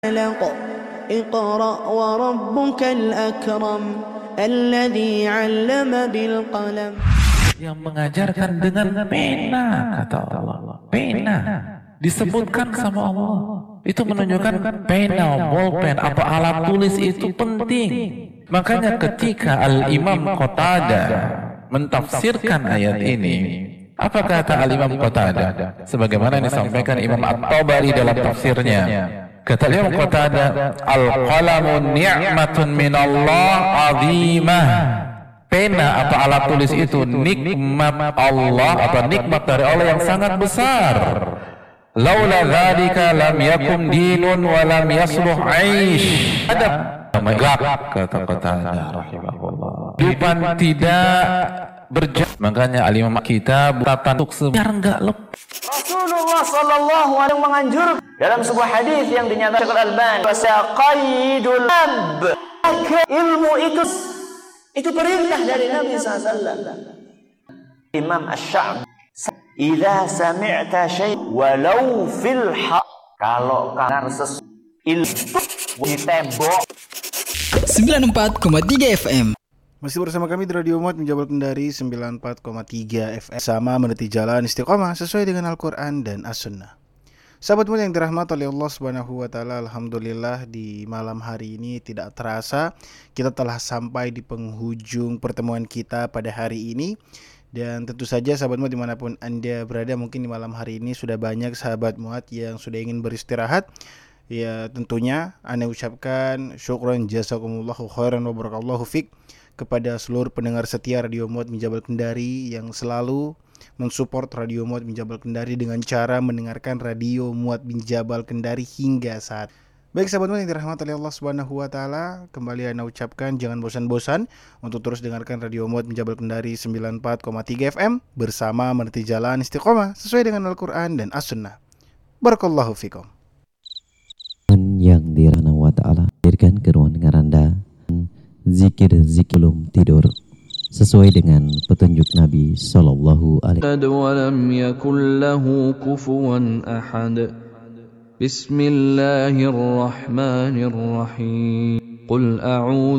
علق اقرأ وربك الأكرم الذي علم بالقلم. Yang mengajarkan dengan pena, kata Allah. Pena disebutkan sama Allah. Itu menunjukkan pena, bolpen, apa alat tulis itu penting. Makanya ketika Al-Imam Qatadah mentafsirkan ayat ini, apa kata Al-Imam Qatadah? Sebagaimana disampaikan Imam At-Tabari dalam tafsirnya. Kata Imam Qatadah, al-qalamu ni'matun minallah azimah. Pena atau alat tulis itu nikmat Allah atau nikmat dari Allah yang sangat besar. Laula dzalika lam yakun dinun wa lam yasluh 'aish. Ada megak, kata Qatadah rahimahullah. Kehidupan tidak berjalan. Makanya alimah kita tatan untuk biar enggak lepas. Rasulullah sallallahu alaihi wasallam menganjurkan dalam sebuah hadis yang dinyatakan Al-Albani, wasaqaidul ab. Ilmu itu perintah dari Nabi SAW. Imam Asy-Sya'bi, idza sami'ta syai' walau fil haq, kalau kanar sesuatu ilmu di tembok 94,3 FM. Masih bersama kami di Radio Muat Menjabal Kendari 94,3 FM. Sama meniti jalan istiqomah sesuai dengan Al-Quran dan As-Sunnah. Sahabat Muat yang dirahmati oleh Allah Subhanahu wa taala, alhamdulillah di malam hari ini tidak terasa kita telah sampai di penghujung pertemuan kita pada hari ini. Dan tentu saja sahabat Muat dimanapun Anda berada, mungkin di malam hari ini sudah banyak sahabat Muat yang sudah ingin beristirahat. Ya tentunya Anda ucapkan syukran jazakumullahu khairan wa barakallahu fik kepada seluruh pendengar setia Radio Muat Menjabal Kendari yang selalu mensupport Radio Muat Menjabal Kendari dengan cara mendengarkan Radio Muat Menjabal Kendari hingga saat. Baik sahabat Muat yang dirahmati oleh Allah Subhanahu wa taala, kembali Anda ucapkan jangan bosan-bosan untuk terus dengarkan Radio Muat Menjabal Kendari 94,3 FM bersama meniti jalan istiqomah sesuai dengan Al-Qur'an dan As-Sunnah. Barakallahu fikum. Yang dirahmati wa taala, hadirkan ke ruang dengar Anda zikir sebelum tidur sesuai dengan petunjuk Nabi sallallahu alaihi wasallam. Bismillahirrahmanirrahim. Qul a'udzu